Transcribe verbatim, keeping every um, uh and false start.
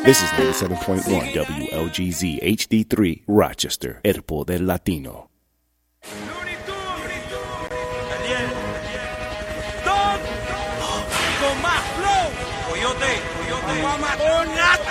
This is ninety-seven point one W L G Z H D three Rochester, El Poder Latino. Con más flow, Coyote, Coyote,